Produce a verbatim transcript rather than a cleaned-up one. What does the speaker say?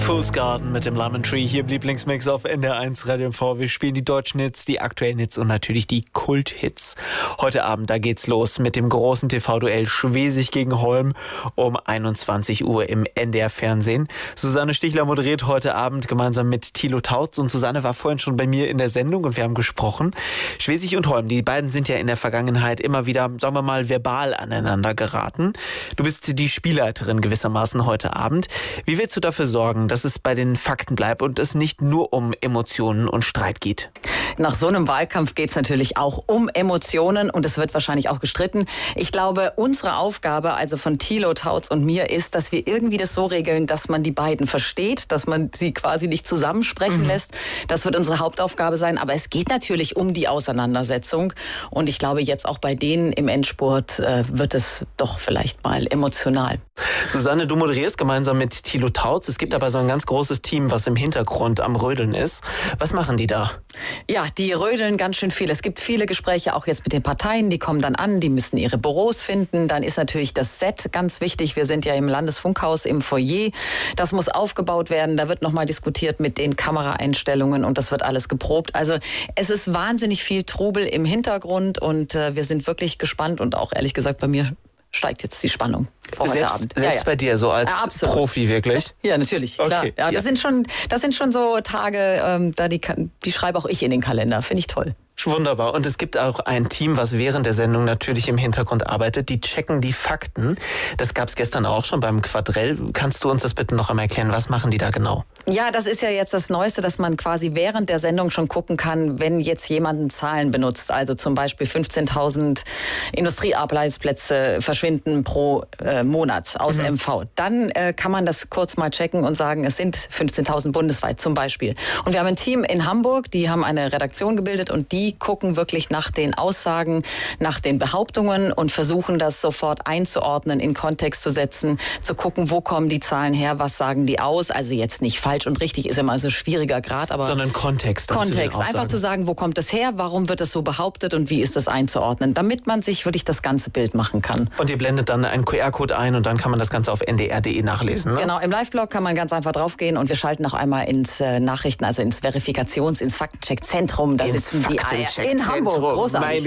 Fool's Garden mit dem Lemon Tree. Hier Lieblingsmix auf N D R eins Radio M V. Wir spielen die deutschen Hits, die aktuellen Hits und natürlich die Kult-Hits. Heute Abend, da geht's los mit dem großen T V-Duell Schwesig gegen Holm um einundzwanzig Uhr im N D R-Fernsehen. Susanne Stichler moderiert heute Abend gemeinsam mit Thilo Tautz und Susanne war vorhin schon bei mir in der Sendung und wir haben gesprochen. Schwesig und Holm, die beiden sind ja in der Vergangenheit immer wieder, sagen wir mal, verbal aneinander geraten. Du bist die Spielleiterin gewissermaßen heute Abend. Wie willst du dafür sorgen, dass es bei den Fakten bleibt und es nicht nur um Emotionen und Streit geht? Nach so einem Wahlkampf geht es natürlich auch um Emotionen und es wird wahrscheinlich auch gestritten. Ich glaube, unsere Aufgabe, also von Thilo Tautz und mir, ist, dass wir irgendwie das so regeln, dass man die beiden versteht, dass man sie quasi nicht zusammensprechen mhm. lässt. Das wird unsere Hauptaufgabe sein. Aber es geht natürlich um die Auseinandersetzung. Und ich glaube, jetzt auch bei denen im Endspurt äh, wird es doch vielleicht mal emotional. Susanne, du moderierst gemeinsam mit Thilo Tautz. Es gibt aber so ein ganz großes Team, was im Hintergrund am Rödeln ist. Was machen die da? Ja, die rödeln ganz schön viel. Es gibt viele Gespräche auch jetzt mit den Parteien. Die kommen dann an, die müssen ihre Büros finden. Dann ist natürlich das Set ganz wichtig. Wir sind ja im Landesfunkhaus im Foyer. Das muss aufgebaut werden. Da wird nochmal diskutiert mit den Kameraeinstellungen und das wird alles geprobt. Also es ist wahnsinnig viel Trubel im Hintergrund und äh, wir sind wirklich gespannt und auch ehrlich gesagt bei mir steigt jetzt die Spannung vor heute selbst, Abend. Selbst ja, ja. bei dir, so als ja, Profi wirklich? Ja, natürlich, klar. Okay, ja, das, ja. sind schon, das sind schon so Tage, ähm, da die, die schreibe auch ich in den Kalender. Finde ich toll. Wunderbar. Und es gibt auch ein Team, was während der Sendung natürlich im Hintergrund arbeitet. Die checken die Fakten. Das gab es gestern auch schon beim Quadrell. Kannst du uns das bitte noch einmal erklären? Was machen die da genau? Ja, das ist ja jetzt das Neueste, dass man quasi während der Sendung schon gucken kann, wenn jetzt jemand Zahlen benutzt. Also zum Beispiel fünfzehntausend Industriearbeitsplätze verschwinden pro äh, Monat aus mhm. M V. Dann äh, kann man das kurz mal checken und sagen, es sind fünfzehntausend bundesweit zum Beispiel. Und wir haben ein Team in Hamburg, die haben eine Redaktion gebildet und die gucken wirklich nach den Aussagen, nach den Behauptungen und versuchen das sofort einzuordnen, in Kontext zu setzen, zu gucken, wo kommen die Zahlen her, was sagen die aus. Also jetzt nicht falsch und richtig ist immer so ein schwieriger Grad, aber sondern Kontext. Kontext, einfach zu sagen, wo kommt es her, warum wird es so behauptet und wie ist das einzuordnen, damit man sich wirklich das ganze Bild machen kann. Und ihr blendet dann einen Q R-Code ein und dann kann man das Ganze auf N D R punkt D E nachlesen, ne? Genau, im Live-Blog kann man ganz einfach draufgehen und wir schalten noch einmal ins äh, Nachrichten, also ins Verifikations-, ins Faktencheck-Zentrum. Da ins sitzen die Eier in Hamburg. Großartig. Meine